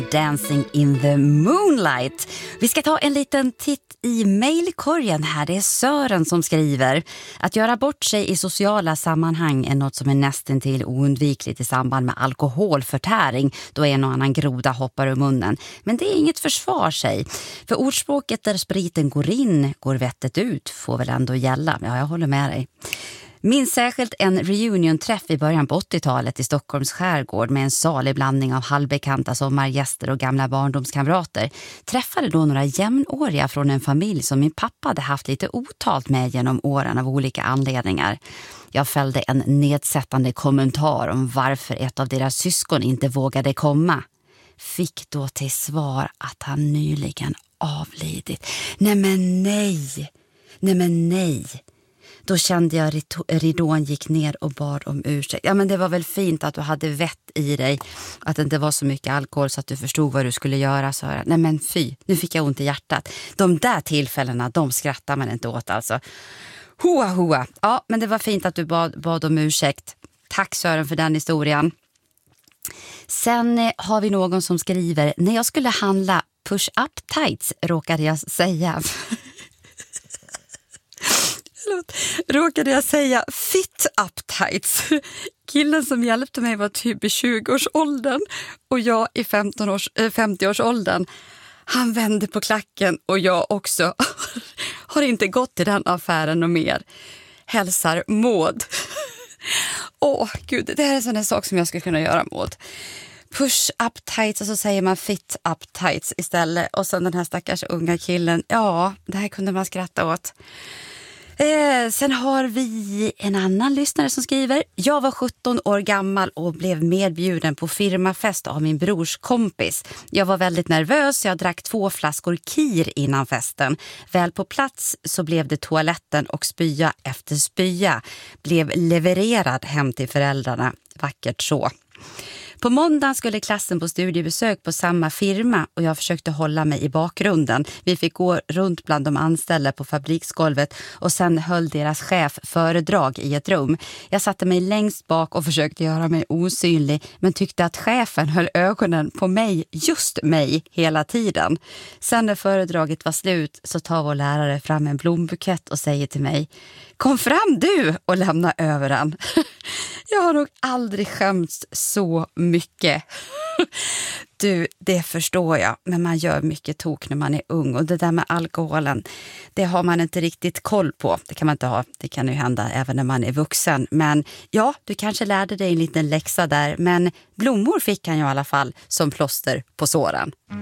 Dancing in the Moonlight. Vi ska ta en liten titt i mejlkorgen här. Det är Sören som skriver: att göra bort sig i sociala sammanhang är något som är nästan till oundvikligt i samband med alkoholförtäring, då en och annan groda hoppar ur munnen. Men det är inget försvar sig. För ordspråket där spriten går in, går vettet ut får väl ändå gälla. Ja, jag håller med dig. Minns särskilt en reunion-träff i början på 80-talet i Stockholms skärgård med en salig blandning av halvbekanta sommargäster och gamla barndomskamrater. Träffade då några jämnåriga från en familj som min pappa hade haft lite otalt med genom åren av olika anledningar. Jag fällde en nedsättande kommentar om varför ett av deras syskon inte vågade komma. Fick då till svar att han nyligen avlidit. Nej men nej. Då kände jag ridån gick ner och bad om ursäkt. Ja, men det var väl fint att du hade vett i dig. Att det inte var så mycket alkohol så att du förstod vad du skulle göra. Så nej men fy, nu fick jag ont i hjärtat. De där tillfällena, de skrattar man inte åt alltså. Hoa. Ja, men det var fint att du bad om ursäkt. Tack Sören för den historien. Sen har vi någon som skriver: när jag skulle handla push-up tights råkade jag säga fit up tights. Killen som hjälpte mig var typ i 20-årsåldern och jag i 50-årsåldern. Han vände på klacken och jag också. Har inte gått till den affären och mer. Hälsar Maud. Gud, det här är en sån här sak som jag skulle kunna göra, Maud. Push up tights och så säger man fit up tights istället. Och sen den här stackars unga killen. Ja, det här kunde man skratta åt. Sen har vi en annan lyssnare som skriver: jag var 17 år gammal och blev medbjuden på firmafest av min brors kompis. Jag var väldigt nervös, jag drack 2 flaskor kir innan festen. Väl på plats så blev det toaletten och spya efter spya. Blev levererad hem till föräldrarna. Vackert så. På måndagen skulle klassen på studiebesök på samma firma och jag försökte hålla mig i bakgrunden. Vi fick gå runt bland de anställda på fabriksgolvet och sen höll deras chef föredrag i ett rum. Jag satte mig längst bak och försökte göra mig osynlig, men tyckte att chefen höll ögonen på mig, just mig, hela tiden. Sen när föredraget var slut så tar vår lärare fram en blombukett och säger till mig: kom fram du och lämna över den. Jag har nog aldrig skämts så mycket. Du, det förstår jag. Men man gör mycket tok när man är ung. Och det där med alkoholen, det har man inte riktigt koll på. Det kan man inte ha. Det kan ju hända även när man är vuxen. Men ja, du kanske lärde dig en liten läxa där. Men blommor fick han ju i alla fall som plåster på såren.